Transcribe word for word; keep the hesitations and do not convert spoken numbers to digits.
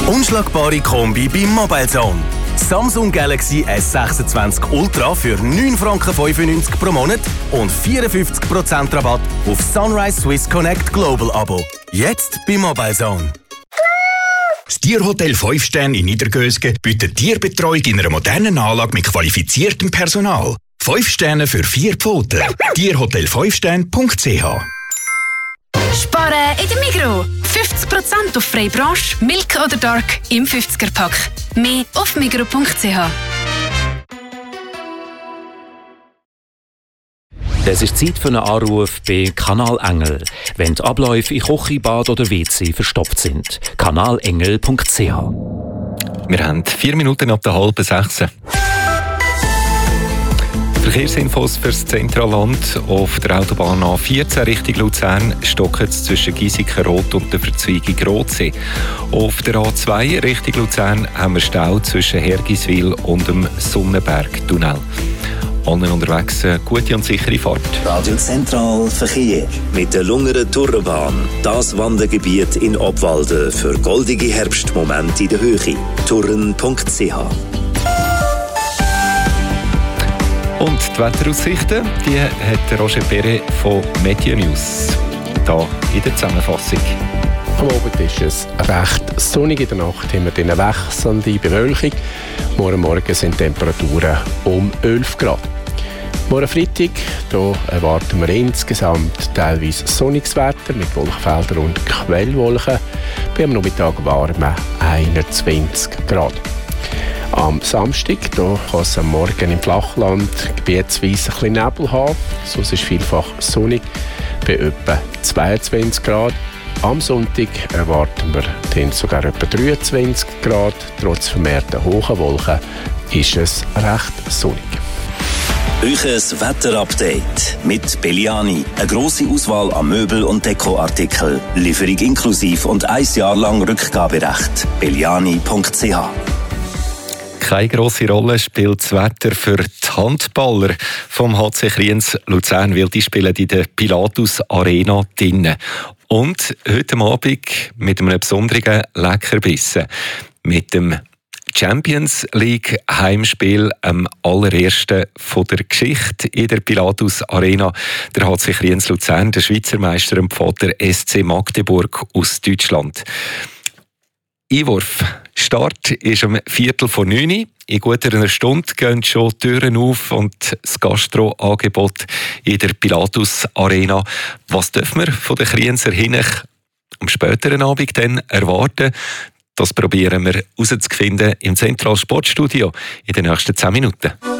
Unschlagbare Kombi bei Mobilezone. Samsung Galaxy S sechsundzwanzig Ultra für neun Franken fünfundneunzig pro Monat und vierundfünfzig Prozent Rabatt auf Sunrise Swiss Connect Global Abo. Jetzt bei Mobilezone. Das Tierhotel fünf Sterne in Niedergösgen bietet Tierbetreuung in einer modernen Anlage mit qualifiziertem Personal. fünf Sterne für vier Pfoten. tierhotel fünf sterne punkt c h. Sparen in der Migros. fünfzig Prozent auf Freibranche, Milk oder Dark im fünfziger-Pack. Mehr auf migros punkt c h. Es ist Zeit für einen Anruf bei Kanal Engel, wenn die Abläufe in Küche, Bad oder W C verstopft sind. kanalengel punkt c h. Wir haben vier Minuten ab der halben sechs. Verkehrsinfos für das Zentralland. Auf der Autobahn A vierzehn Richtung Luzern stockt es zwischen Giesiken-Rot und der Verzweigung Rotsee. Auf der A zwei Richtung Luzern haben wir Stau zwischen Hergiswil und dem Sonnenberg-Tunnel. Allen unterwegs eine gute und sichere Fahrt. Radio Zentral Verkehr. Mit der Lungeren Tourenbahn. Das Wandergebiet in Obwalden für goldige Herbstmomente in der Höhe. touren punkt c h. Und die Wetteraussichten, die hat Roger Perret von Media News. Hier in der Zusammenfassung. Am Abend ist es recht sonnig, in der Nacht haben wir eine wechselnde Bewölkung. Morgen Morgen sind Temperaturen um elf Grad. Morgen Freitag da erwarten wir insgesamt teilweise sonniges Wetter mit Wolkenfeldern und Quellwolken. Beim Nachmittag warmen einundzwanzig Grad. Am Samstag da kann es am Morgen im Flachland gebietsweise ein bisschen Nebel haben. Sonst ist es vielfach sonnig bei etwa zweiundzwanzig Grad. Am Sonntag erwarten wir dann sogar etwa dreiundzwanzig Grad. Trotz vermehrter hohen Wolken ist es recht sonnig. Euches Wetterupdate mit Belliani. Eine grosse Auswahl an Möbel- und Dekoartikeln. Lieferung inklusiv und ein Jahr lang Rückgaberecht. belliani punkt c h. Keine grosse Rolle spielt das Wetter für die Handballer vom H C Kriens Luzern, weil die spielen in der Pilatus Arena drinnen. Und heute Abend mit einem besonderen Leckerbissen. Mit dem Champions League Heimspiel, am allerersten von der Geschichte in der Pilatus Arena. Der H C Kriens Luzern, der Schweizer Meister und Pfoter S C Magdeburg aus Deutschland. Einwurf. Start ist um Viertel vor neun. In guter einer Stunde gehen schon die Türen auf und das Gastro-Angebot in der Pilatus Arena. Was dürfen wir von den Krienser hin am späteren Abend dann erwarten? Das probieren wir herauszufinden im Zentralsportstudio in den nächsten zehn Minuten.